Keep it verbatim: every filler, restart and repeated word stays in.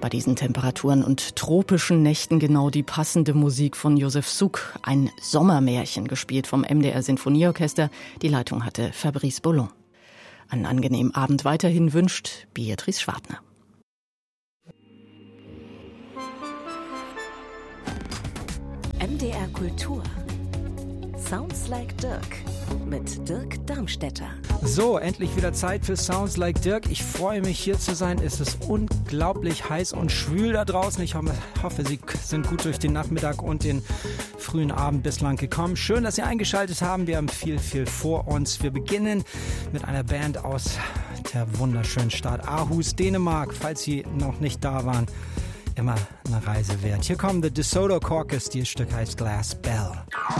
Bei diesen Temperaturen und tropischen Nächten genau die passende Musik von Josef Suk, ein Sommermärchen, gespielt vom M D R Sinfonieorchester. Die Leitung hatte Fabrice Bollon. Einen angenehmen Abend weiterhin wünscht Beatrice Schwartner. M D R Kultur. Sounds Like Dirk mit Dirk Darmstädter. So, endlich wieder Zeit für Sounds Like Dirk. Ich freue mich, hier zu sein. Es ist unglaublich heiß und schwül da draußen. Ich hoffe, Sie sind gut durch den Nachmittag und den frühen Abend bislang gekommen. Schön, dass Sie eingeschaltet haben. Wir haben viel, viel vor uns. Wir beginnen mit einer Band aus der wunderschönen Stadt Aarhus, Dänemark, falls Sie noch nicht da waren. Immer eine Reise wert. Hier kommen The DeSoto Caucus, das Stück heißt Glass Bell.